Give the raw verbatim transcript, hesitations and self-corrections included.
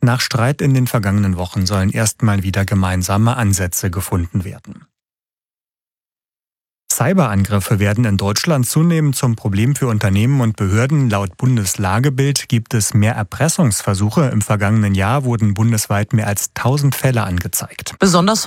Nach Streit in den vergangenen Wochen sollen erstmal wieder gemeinsame Ansätze gefunden werden. Cyberangriffe werden in Deutschland zunehmend zum Problem für Unternehmen und Behörden. Laut Bundeslagebild gibt es mehr Erpressungsversuche. Im vergangenen Jahr wurden bundesweit mehr als tausend Fälle angezeigt. Besonders